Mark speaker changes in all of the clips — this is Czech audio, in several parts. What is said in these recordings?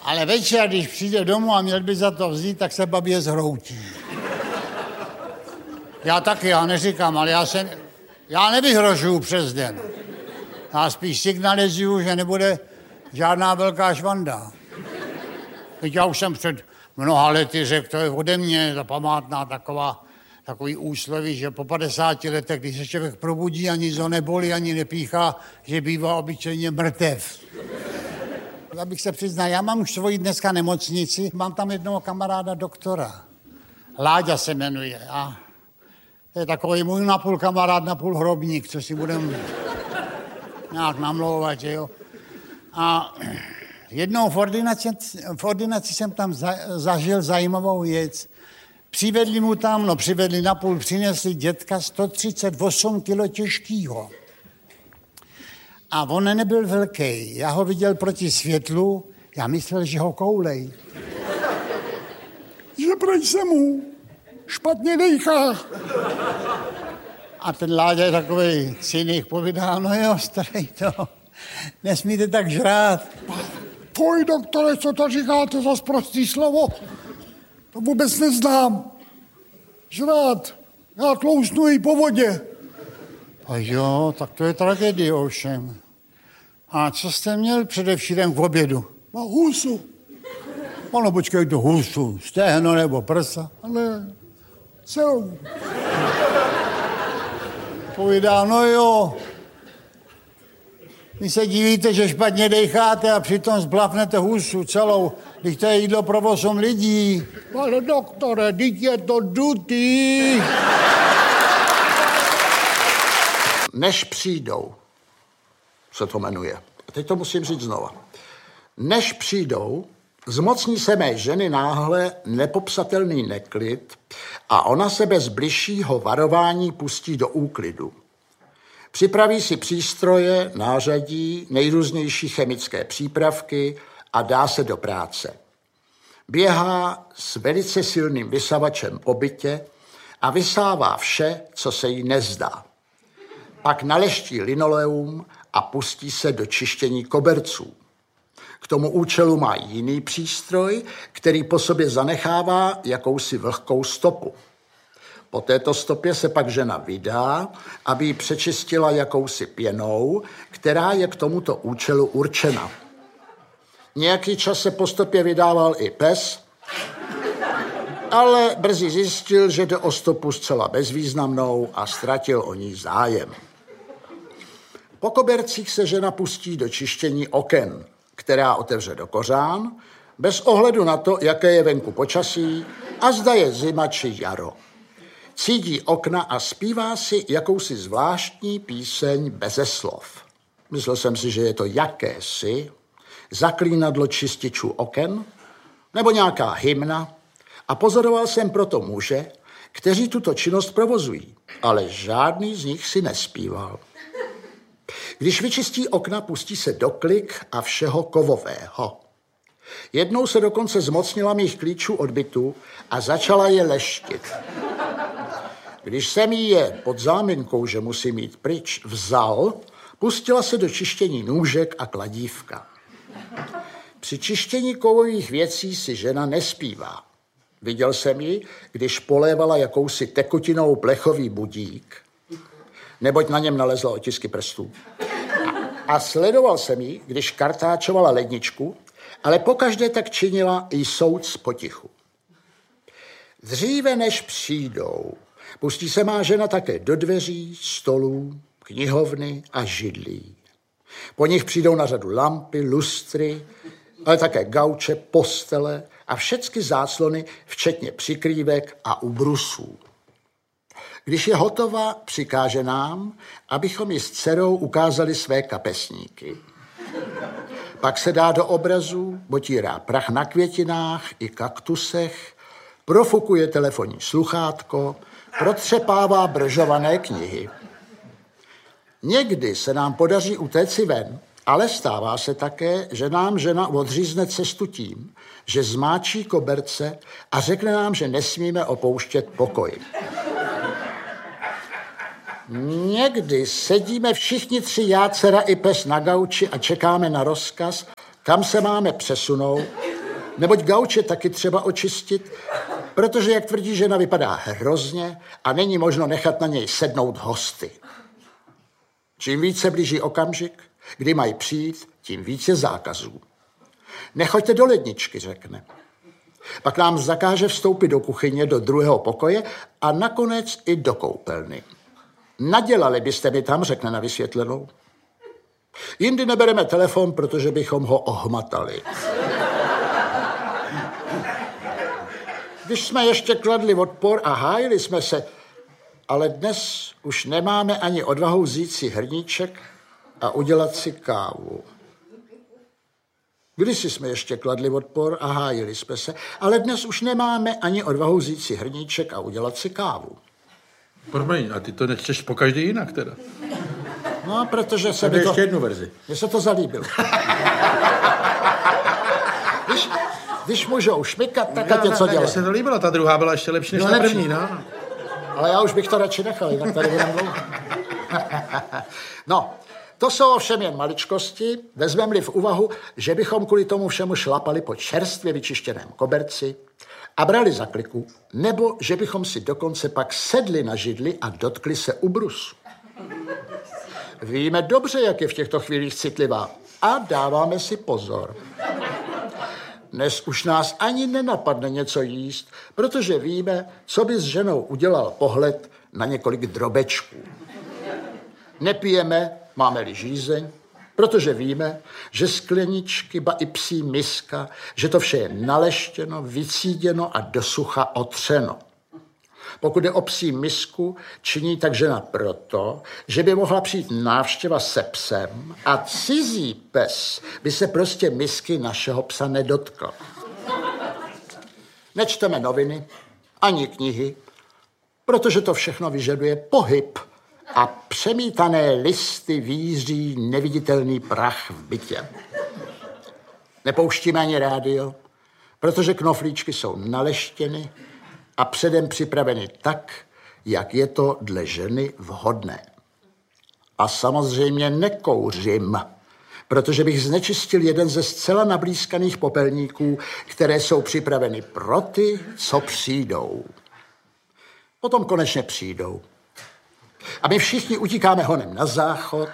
Speaker 1: Ale večer, když přijde domů a měl by za to vzít, tak se babě zhroutí. Já neříkám, ale já nevyhrožuju přes den. Já spíš signalizuju, že nebude žádná velká švanda. Teď já už jsem před mnoha lety řekl, to je ode mě ta památná takový úsloví, že po 50 letech, když se člověk probudí, ani to nebolí, ani nepíchá, že bývá obyčejně mrtev. Abych se přiznal, já mám už svoji dneska nemocnici, mám tam jednoho kamaráda doktora. Láďa se jmenuje a to je takový můj napůl kamarád, napůl hrobník, co si budeme nějak namlouvat, že jo. A jednou v ordinaci jsem tam zažil zajímavou věc. Přivedli napůl, přinesli dětka 138 kilo těžkýho. A on nebyl velký. Já ho viděl proti světlu, já myslel, že ho koulej. Že prej se mu špatně dejchá. A ten Láďa je takovej cynik, povídá, no jo, starý to, nesmíte tak žrát. Poj, doktore, co to říkáte za sprostý slovo? To vůbec neznám. Žrát, já tlousnu i po vodě. A jo, tak to je tragédie ovšem. A co jste měl především k obědu? A husu. Ono, počkejte, husu, stehno nebo prsa, ale celou. Povídá, no jo, vy se divíte, že špatně dejcháte a přitom zblafnete husu celou, když to je jídlo pro 8 lidí. Ale doktore, teď je to dutý.
Speaker 2: Než přijdou, se to jmenuje. A teď to musím říct znova. Než přijdou, zmocní se mé ženy náhle nepopsatelný neklid a ona se bez bližšího varování pustí do úklidu. Připraví si přístroje, nářadí, nejrůznější chemické přípravky a dá se do práce. Běhá s velice silným vysavačem po bytě a vysává vše, co se jí nezdá. Pak naleští linoleum a pustí se do čištění koberců. K tomu účelu má jiný přístroj, který po sobě zanechává jakousi vlhkou stopu. Po této stopě se pak žena vydá, aby ji přečistila jakousi pěnou, která je k tomuto účelu určena. Nějaký čas se po stopě vydával i pes, ale brzy zjistil, že jde o stopu zcela bezvýznamnou a ztratil o ní zájem. Po kobercích se žena pustí do čištění oken, která otevře do kořán, bez ohledu na to, jaké je venku počasí a zda je zima či jaro. Cídí okna a zpívá si jakousi zvláštní píseň beze slov. Myslel jsem si, že je to jakési zaklínadlo čističů oken nebo nějaká hymna a pozoroval jsem proto muže, kteří tuto činnost provozují, ale žádný z nich si nespíval. Když vyčistí okna, pustí se do klik a všeho kovového. Jednou se dokonce zmocnila mých klíčů od bytu a začala je leštit. Když jsem jí je pod záminkou, že musí mít pryč, vzal, pustila se do čištění nůžek a kladívka. Při čištění kovových věcí si žena nespívá. Viděl jsem ji, když polévala jakousi tekutinou plechový budík, neboť na něm nalezla otisky prstů. A sledoval jsem ji, když kartáčovala ledničku, ale pokaždé tak činila i souc potichu. Dříve než přijdou, pustí se má žena také do dveří, stolů, knihovny a židlí. Po nich přijdou na řadu lampy, lustry, ale také gauče, postele a všechny záclony, včetně přikrývek a ubrusů. Když je hotová, přikáže nám, abychom ji s dcerou ukázali své kapesníky. Pak se dá do obrazu, botírá prach na květinách i kaktusech, profukuje telefonní sluchátko, protřepává bržované knihy. Někdy se nám podaří utéct si ven, ale stává se také, že nám žena odřízne cestu tím, že zmáčí koberce a řekne nám, že nesmíme opouštět pokoj. Někdy sedíme všichni 3, já, dcera i pes na gauči a čekáme na rozkaz, kam se máme přesunout Neboť gauč je taky třeba očistit, protože, jak tvrdí žena, vypadá hrozně a není možno nechat na něj sednout hosty. Čím více blíží okamžik, kdy mají přijít, tím víc je zákazů. Nechoďte do ledničky, řekne. Pak nám zakáže vstoupit do kuchyně, do druhého pokoje a nakonec i do koupelny. Nadělali byste mi tam, řekne na vysvětlenou. Jindy nebereme telefon, protože bychom ho ohmatali. Když jsme ještě kladli odpor a hájili jsme se, ale dnes už nemáme ani odvahu vzít si hrníček a udělat si kávu. Kdysi jsme ještě kladli odpor a hájili jsme se, ale dnes už nemáme ani odvahu vzít si hrníček a udělat si kávu.
Speaker 3: Promiň, a ty to nečteš pokaždý jinak teda.
Speaker 2: No, protože se mi to...
Speaker 3: ještě jednu verzi.
Speaker 2: Mně se to zalíbilo. Když můžou šmikat, tak ať něco dělat.
Speaker 3: Mně se to líbilo, ta druhá byla ještě lepší než ta první, no.
Speaker 2: Ale já už bych to radši nechal, jinak tady budem dlouho. No, to jsou ovšem jen maličkosti, vezmeme-li v úvahu, že bychom kvůli tomu všemu šlapali po čerstvě vyčištěném koberci a brali za kliku, nebo že bychom si dokonce pak sedli na židli a dotkli se ubrusu. Víme dobře, jak je v těchto chvílích citlivá a dáváme si pozor. Dnes už nás ani nenapadne něco jíst, protože víme, co by s ženou udělal pohled na několik drobečků. Nepijeme, máme-li žízeň, protože víme, že skleničky, ba i psí miska, že to vše je naleštěno, vycíděno a do sucha otřeno. Pokud je o psí misku, činí tak žena proto, že by mohla přijít návštěva se psem a cizí pes by se prostě misky našeho psa nedotkl. Nečteme noviny, ani knihy, protože to všechno vyžaduje pohyb a přemítané listy víří neviditelný prach v bytě. Nepouštíme ani rádio, protože knoflíčky jsou naleštěny a předem připraveny tak, jak je to dle ženy vhodné. A samozřejmě nekouřím, protože bych znečistil jeden ze zcela nablízkaných popelníků, které jsou připraveny pro ty, co přijdou. Potom konečně přijdou. A my všichni utíkáme honem na záchod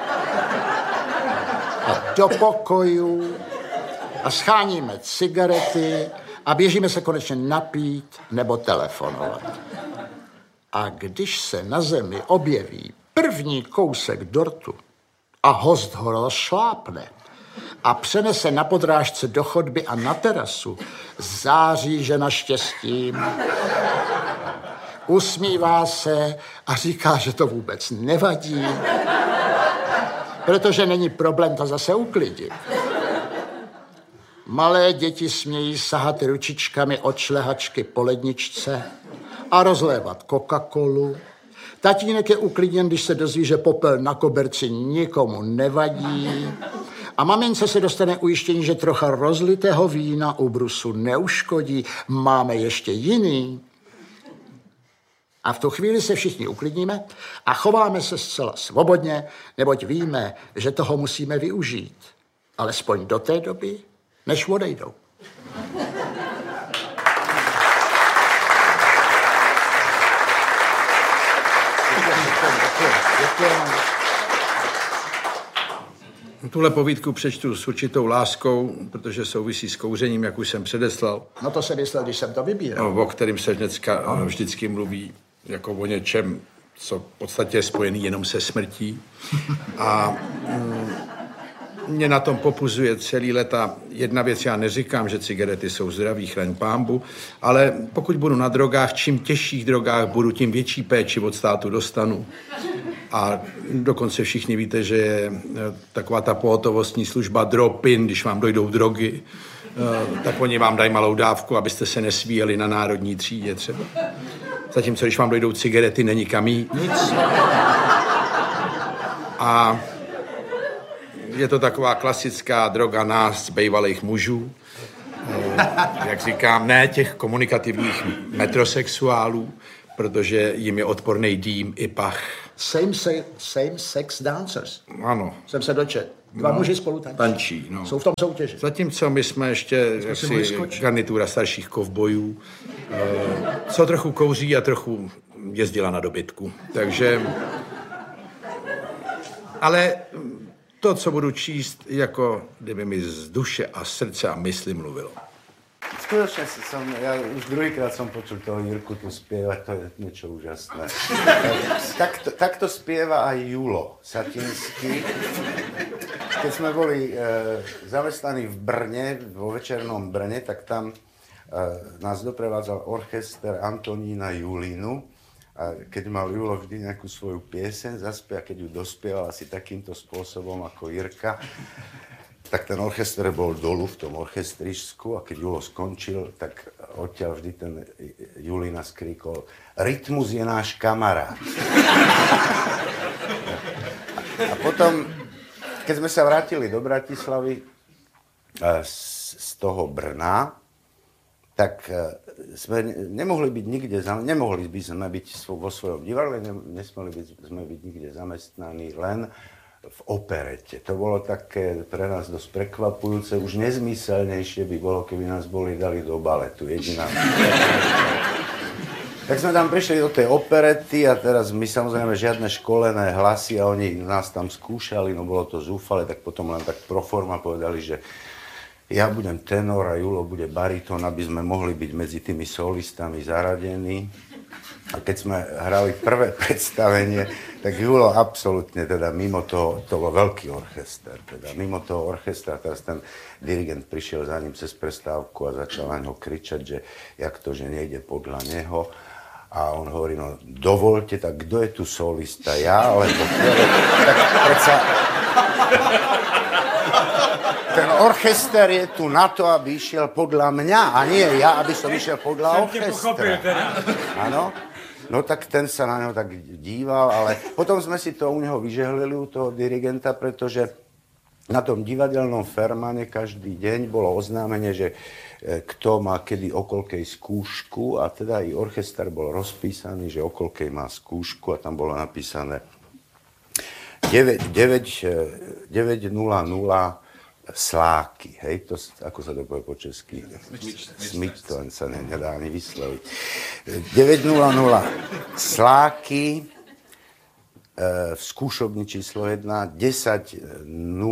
Speaker 2: a do pokojů a scháníme cigarety a běžíme se konečně napít nebo telefonovat. A když se na zemi objeví první kousek dortu a host ho rozšlápne a přenese na podrážce do chodby a na terasu, září žena štěstím, usmívá se a říká, že to vůbec nevadí, protože není problém to zase uklidit. Malé děti smějí sahat ručičkami od šlehačky po ledničce a rozlévat Coca-Colu. Tatínek je uklidněn, když se dozví, že popel na koberci nikomu nevadí. A mamince se dostane ujištění, že trocha rozlitého vína u brusu neuškodí. Máme ještě jiný. A v tu chvíli se všichni uklidníme a chováme se zcela svobodně, neboť víme, že toho musíme využít. Alespoň do té doby, než odejdou.
Speaker 3: Tuhle povídku přečtu s určitou láskou, protože souvisí s kouřením, jak už jsem předeslal.
Speaker 2: No to jsem myslel, když jsem to vybíral.
Speaker 3: O kterým se vždycky mluví jako o něčem, co v podstatě je spojený jenom se smrtí. A mě na tom popuzuje celý léta jedna věc, já neříkám, že cigarety jsou zdraví, chraň pánbu, ale pokud budu na drogách, čím těžších drogách budu, tím větší péči od státu dostanu. A dokonce všichni víte, že je taková ta pohotovostní služba drop-in, když vám dojdou drogy, tak oni vám dají malou dávku, abyste se nesvíjeli na národní třídě třeba. Zatímco, když vám dojdou cigarety, není kam jít. Nic. A je to taková klasická droga nás, bývalých mužů. Jak říkám, ne těch komunikativních metrosexuálů, protože jim je odporný dým i pach.
Speaker 2: Same sex dancers.
Speaker 3: Ano.
Speaker 2: Jsem se dočet. Dva muži spolu
Speaker 3: tančí. No.
Speaker 2: Jsou v tom soutěži.
Speaker 3: Zatímco my jsme ještě garnitura starších kovbojů, co trochu kouří a trochu jezdila na dobytku. Takže... Ale to, co budu číst, jako kdyby mi z duše a srdce a mysli mluvilo.
Speaker 4: Skutočne ja už druhýkrát som počul toho Jirku tu spievať, to je niečo úžasné. Takto spieva aj Julo Satinský. Keď sme boli zamestnaní v Brne, vo večernom Brne, tak tam nás doprevádzal orchester Antonína Julinu. A keď mal Julo vždy nejakú svoju pieseň, zaspie, a keď ju dospieval asi takýmto spôsobom ako Jirka, tak ten orchester bol dolu v tom orchestrišsku a keď Julo skončil, tak odtiaľ vždy ten Julina skríkol: Rytmus je náš kamarát. A potom, keď sme sa vrátili do Bratislavy z toho Brna, tak sme nemohli byť nikde, nemohli by sme byť vo svojom divadle, nesmeli by sme byť nikde zamestnaní, len v operete. To bolo také pre nás dosť prekvapujúce. Už nezmyselnejšie by bolo, keby nás dali do baletu. Jediná. Tak sme tam prišli do tej operety a teraz my samozrejme žiadne školené hlasy a oni nás tam skúšali, no bolo to zúfale, tak potom len tak pro forma povedali, že ja budem tenor a Julo bude baritón, aby sme mohli byť medzi tými solistami zaradení. A keď sme hrali prvé predstavenie, tak Julo absolútne, teda mimo toho, to bol veľký orchester, teda mimo toho orchestra, teraz ten dirigent prišiel za ním cez prestávku a začal na ňo kričať, že jak to, že nejde podľa neho. A on hovorí, no dovolte, tak kto je tu solista, ja, alebo tak predsa... Ten orchester je tu na to, aby išiel podľa mňa, a nie ja, aby som išiel podľa orchestra. Áno? No tak ten sa na neho tak díval, ale potom sme si to u neho vyžehlili, u toho dirigenta, pretože na tom divadelnom Fermane každý deň bolo oznámenie, že kto má kedy okolkej skúšku, a teda i orchester bol rozpísaný, že okolkej má skúšku a tam bolo napísané 9:00 Sláky, hej, to, ako sa to povie po česky? Smyč, to sa nedá ani vysloviť. 9:00 Sláky, v skúšobni číslo 1, 10:00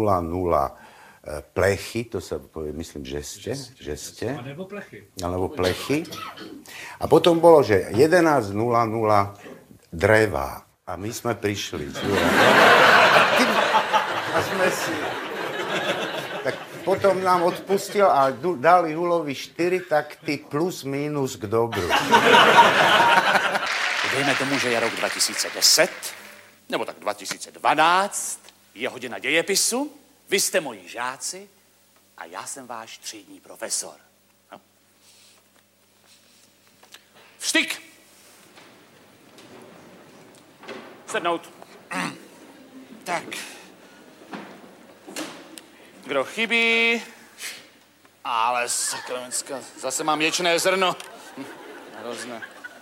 Speaker 4: Plechy, to sa povie, myslím, žeste. Alebo plechy. A potom bolo, že 11:00 Drevá. A my sme prišli. A sme si... Potom nám odpustil a dali Julovi 4 takty plus minus k dobru.
Speaker 5: Dejme tomu, že je rok 2010, nebo tak 2012, je hodina dějepisu, vy jste moji žáci a já jsem váš třídní profesor. No. Vštyk! Sednout. Tak. Kdo chybí? Ale sakramenská, zase mám ječné zrno. Hrozné.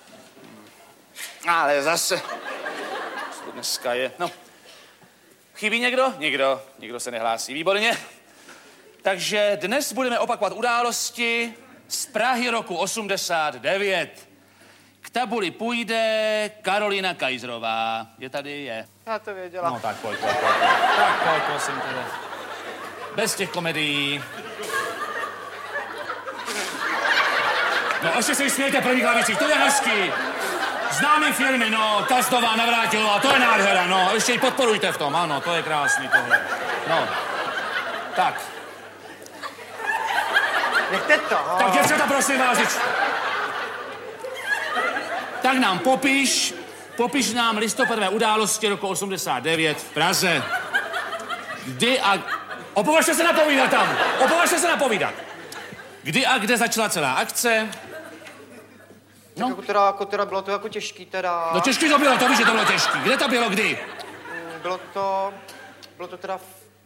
Speaker 5: Ale zase. Co to dneska je? No. Chybí někdo? Nikdo se nehlásí. Výborně. Takže dnes budeme opakovat události z Prahy roku 89. K tabuli půjde Karolina Kajzrová. Je tady? Je.
Speaker 6: Já to věděla.
Speaker 5: No tak pojď. Tak pojď, prosím tebe. Bez těch komedií. No, ještě se smějte první klavici, to je hezký. Známý filmy, no, Tastová, Navrátilová, to je nádhera, no, ještě ji podporujte v tom, ano, to je krásný tohle. No, tak.
Speaker 6: Nechte to.
Speaker 5: Tak děvčata, prosím vás, tak nám popiš nám listopadové události roku 89 v Praze. Kdy a... Opovažte se napovídat. Kdy a kde začala celá akce?
Speaker 6: No. Jako teda bylo to jako těžký teda.
Speaker 5: No těžký to bylo, to víš, že to bylo těžký. Kde to bylo, kdy?
Speaker 6: Bylo to teda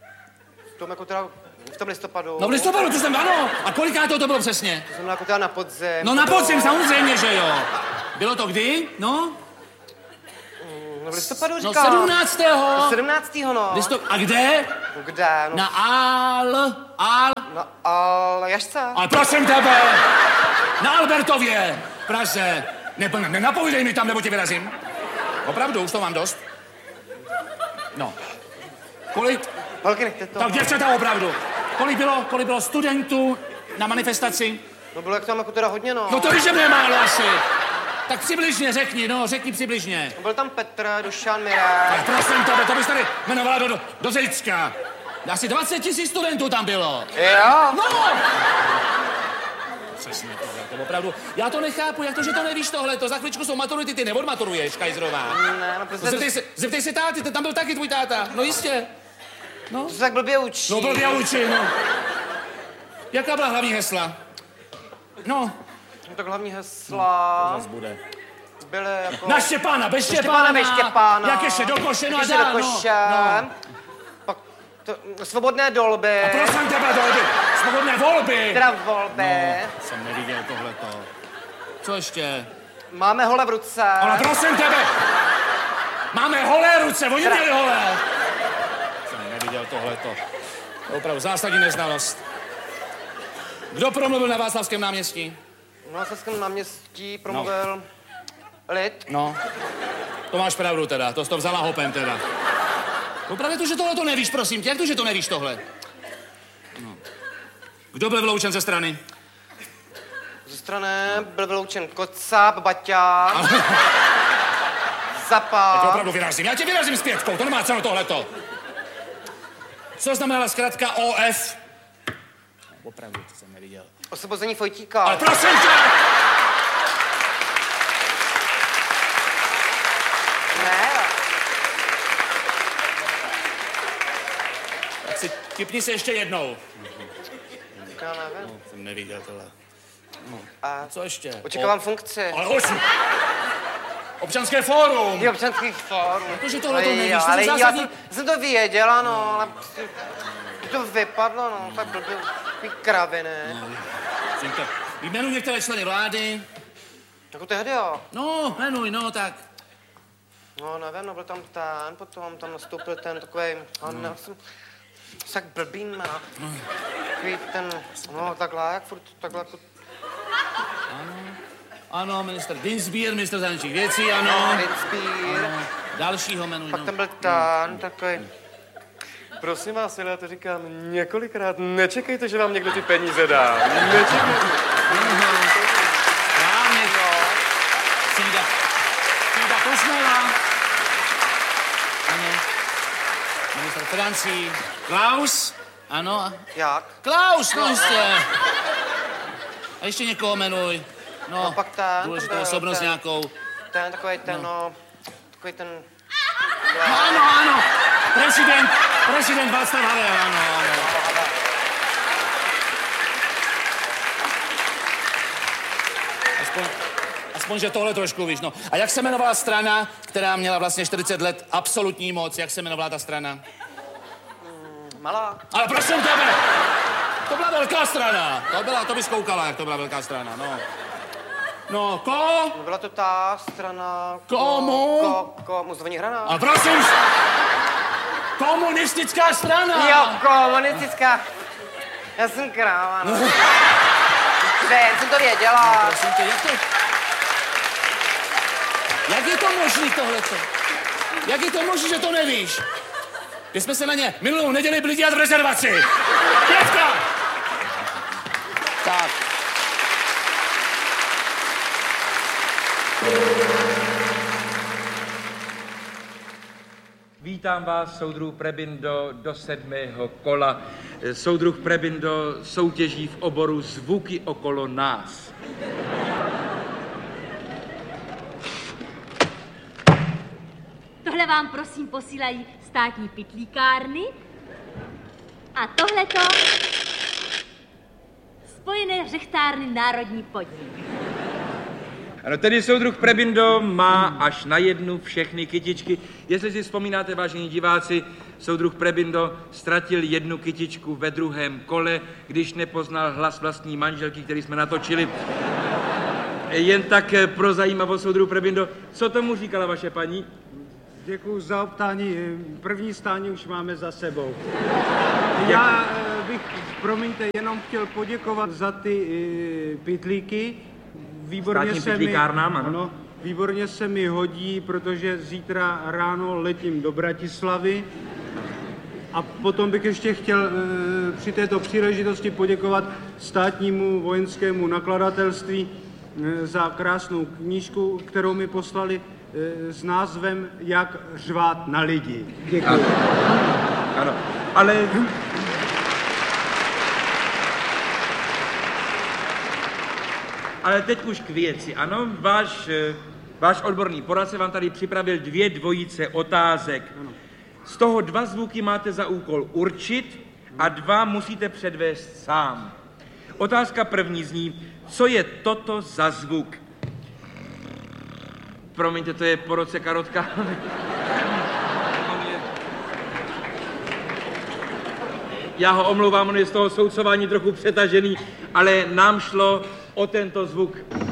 Speaker 6: v tom listopadu.
Speaker 5: No v listopadu, to jsem, ano. A kolikátou to bylo přesně?
Speaker 6: To znamená jako teda na podzim.
Speaker 5: No na podzim, samozřejmě, že jo. Bylo to kdy? No?
Speaker 6: No No v listopadu
Speaker 5: No
Speaker 6: říkám.
Speaker 5: 17.
Speaker 6: 17. no.
Speaker 5: A kde?
Speaker 6: No kde? No,
Speaker 5: Na
Speaker 6: ale Jažce.
Speaker 5: Ale prosím tebe, na Albertově, v Praze. Nenapovídej mi tam, nebo tě vyrazím. Opravdu, už to mám dost. No. Kolik?
Speaker 6: Holky, nechte to.
Speaker 5: Tak děvčata, opravdu. Kolik bylo studentů na manifestaci?
Speaker 6: No bylo jak tam jako teda hodně, no.
Speaker 5: No to víš, že mě málo asi. Tak přibližně řekni přibližně.
Speaker 6: No byl tam Petr, Dušan,
Speaker 5: Ale
Speaker 6: Mirek.
Speaker 5: prosím tebe, to bys tady jmenovala do Zejcka. Asi 20 000 studentů tam bylo.
Speaker 6: Jo?
Speaker 5: No! Přesně to opravdu. Já to nechápu, jak to, že to nevíš tohleto. Za chvíličku jsou maturity, ty neodmaturuješ, Kajzrová.
Speaker 6: Ne, no prostě...
Speaker 5: Zeptej se táty, tam byl taky tvůj táta. No jistě. No.
Speaker 6: To se tak blbě učí.
Speaker 5: No blbě učí, no. Jaká byla hlavní hesla? No.
Speaker 6: No tak hlavní hesla...
Speaker 5: To zas bude.
Speaker 6: Byly jako...
Speaker 5: Na Štěpána, bez Štěpána.
Speaker 6: Bez Štěpána.
Speaker 5: Jak ještě do koše, no a
Speaker 6: Jak ještě
Speaker 5: dál,
Speaker 6: do koše.
Speaker 5: no.
Speaker 6: Pak svobodné dolby.
Speaker 5: A prosím tebe, dolby. Svobodné volby.
Speaker 6: Teda volby.
Speaker 5: No, jsem neviděl tohleto. Co ještě?
Speaker 6: Máme hole v ruce.
Speaker 5: Ale prosím tebe. Máme holé ruce, oni měli holé. Jsem neviděl tohleto. Opravdu zásadní neznalost. Kdo promluvil na Václavském náměstí?
Speaker 6: Na Václavském náměstí promluvil Lid.
Speaker 5: No, to máš pravdu teda, to jsi to vzala hopem teda. Opravdu to, že tohle to nevíš, prosím tě, jak to, že to nevíš tohle? No. Kdo byl vyloučen ze strany?
Speaker 6: Ze strany byl vyloučen Kocáb, Baťa, Zapá.
Speaker 5: Tak opravdu vyrazím, já tě vyrazím s pětkou, to nemá cenu tohleto. Co znamenala zkratka OF? Opravdu, to jsem neviděl.
Speaker 6: Osvobození Fojtíka.
Speaker 5: Ale prosím tě!
Speaker 6: Ne.
Speaker 5: Tak si tipni se ještě jednou.
Speaker 6: Já nevím.
Speaker 5: Jsem neviděl tohle.
Speaker 6: A
Speaker 5: Co ještě?
Speaker 6: očekávám funkci.
Speaker 5: Ale osm. Občanské fórum.
Speaker 6: Je občanských fórů.
Speaker 5: Protože tohle to nevíš, to
Speaker 6: ale
Speaker 5: je
Speaker 6: já
Speaker 5: zásadní.
Speaker 6: jsem to věděla, no, ale to vypadlo, no, tak blbě, takový kraviny.
Speaker 5: Jmenuji některé členy vlády.
Speaker 6: Jako tehdy, jo.
Speaker 5: No, jmenuj, no, tak.
Speaker 6: No, nevím, no, byl tam ten, potom tam nastoupil ten takovej, já jsem tak blbý má. Takový ten, no, takhle, jak furt, takhle jako...
Speaker 5: Ano, minister Dinsbier, minister zahraničních věcí, ano.
Speaker 6: Dinsbier.
Speaker 5: Ano. Dalšího jmenuj,
Speaker 6: Pak
Speaker 5: no.
Speaker 6: tam byl ten, takový...
Speaker 7: Prosím vás, já to říkám několikrát, nečekejte, že vám někdo ty peníze dá. Nečekejte.
Speaker 5: Správně. Cída Kosnela. Ano. Minister financí. Klaus. Ano.
Speaker 6: Jak?
Speaker 5: Klaus, no jistě. A ještě někoho jmenuj. No,
Speaker 6: pak ten,
Speaker 5: důležitou
Speaker 6: ten,
Speaker 5: osobnost
Speaker 6: ten.
Speaker 5: nějakou.
Speaker 6: Ten, takový ten, no, takový ten...
Speaker 5: No, ano. Prezident Václav Havel, ano. Aspoň, že tohle trošku víš, no. A jak se jmenovala strana, která měla vlastně 40 let absolutní moc? Jak se jmenovala ta strana?
Speaker 6: Malá.
Speaker 5: Ale prosím tebe, to byla velká strana. To bys koukala, jak to byla velká strana, no. No,
Speaker 6: No, byla to ta strana...
Speaker 5: Komu?
Speaker 6: Muzdovní hrana.
Speaker 5: A prosím, komunistická strana.
Speaker 6: Jo, komunistická. Já jsem kráva, no. Ne, jsem to věděla.
Speaker 5: Prosím tě, jak je to možný tohleto? Jak je to možný, že to nevíš? Když jsme se na ně minulou neděli byli dělat v rezervaci. Pětka! Tak.
Speaker 8: Vítám vás, soudruh Prebindo, do 7. kola. Soudruh Prebindo soutěží v oboru Zvuky okolo nás.
Speaker 9: Tohle vám prosím posílají státní pytlíkárny a tohleto Spojené řechtárny Národní podnik.
Speaker 8: Ano, tedy soudruh Prebindo má až na jednu všechny kytičky. Jestli si vzpomínáte, vážení diváci, soudruh Prebindo ztratil jednu kytičku ve druhém kole, když nepoznal hlas vlastní manželky, který jsme natočili. Jen tak pro zajímavost, soudruh Prebindo, co tomu říkala vaše paní?
Speaker 10: Děkuji za optání. První stání už máme za sebou. Já bych, promiňte, jenom chtěl poděkovat za ty pytlíky.
Speaker 8: Státním pytlíkárnám, ano.
Speaker 10: Výborně se mi hodí, protože zítra ráno letím do Bratislavy. A potom bych ještě chtěl při této příležitosti poděkovat Státnímu vojenskému nakladatelství za krásnou knížku, kterou mi poslali s názvem Jak řvát na lidi. Děkuji.
Speaker 8: Ano, ale... Ale teď už k věci, ano? Váš odborný poradce vám tady připravil 2 dvojice otázek.
Speaker 10: Ano.
Speaker 8: Z toho 2 zvuky máte za úkol určit a 2 musíte předvést sám. Otázka první zní, co je toto za zvuk? Promiňte, to je po roce karotka. Já ho omlouvám, on je z toho soudcování trochu přetažený, ale nám šlo o tento zvuk.